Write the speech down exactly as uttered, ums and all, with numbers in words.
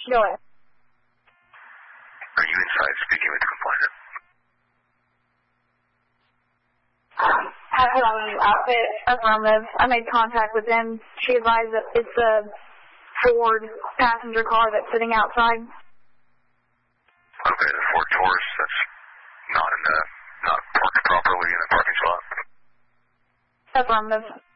Go ahead. Are you inside speaking with the complainant? Hold on, outfit affirmative. I made contact with them. She advised that it's a Ford passenger car that's sitting outside. Okay, the Ford Taurus that's not in the, not parked properly in the parking spot. Affirmative.